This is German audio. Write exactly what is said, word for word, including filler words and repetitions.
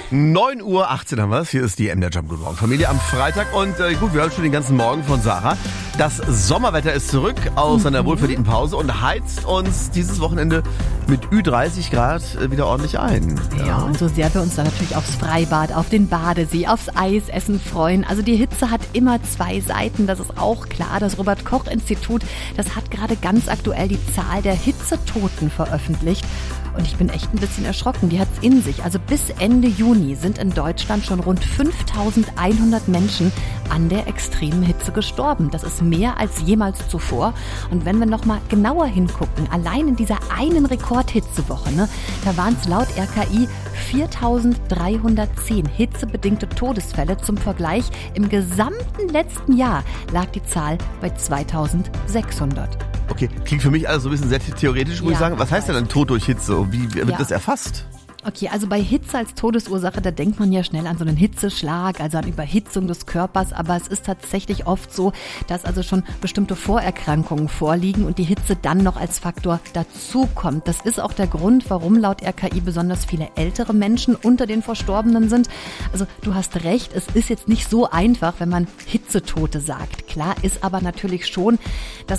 neun Uhr achtzehn haben wir es. Hier ist die M D R Jump. Guten Morgen, Familie am Freitag. Und äh, gut, wir hören schon den ganzen Morgen von Sarah. Das Sommerwetter ist zurück aus mhm. einer wohlverdienten Pause und heizt uns dieses Wochenende mit Ü dreißig Grad äh, wieder ordentlich ein. Ja. ja, und so sehr wir uns dann natürlich aufs Freibad, auf den Badesee, aufs Eisessen freuen. Also die Hitze hat immer zwei Seiten, das ist auch klar. Das Robert-Koch-Institut, das hat gerade ganz aktuell die Zahl der Hitzetoten veröffentlicht. Und ich bin echt ein bisschen erschrocken. Die hat's in sich. Also bis Ende Juni sind in Deutschland schon rund fünftausendeinhundert Menschen an der extremen Hitze gestorben. Das ist mehr als jemals zuvor. Und wenn wir noch mal genauer hingucken, allein in dieser einen Rekordhitzewoche, ne, da waren es laut R K I viertausenddreihundertzehn hitzebedingte Todesfälle. Zum Vergleich, im gesamten letzten Jahr lag die Zahl bei zweitausendsechshundert. Okay, klingt für mich alles so ein bisschen sehr theoretisch, muss ja, ich sagen. Was heißt denn dann Tod durch Hitze? Wie wird ja. das erfasst? Okay, also bei Hitze als Todesursache, da denkt man ja schnell an so einen Hitzeschlag, also an Überhitzung des Körpers, aber es ist tatsächlich oft so, dass also schon bestimmte Vorerkrankungen vorliegen und die Hitze dann noch als Faktor dazukommt. Das ist auch der Grund, warum laut R K I besonders viele ältere Menschen unter den Verstorbenen sind. Also du hast recht, es ist jetzt nicht so einfach, wenn man Hitzetote sagt. Klar ist aber natürlich schon, dass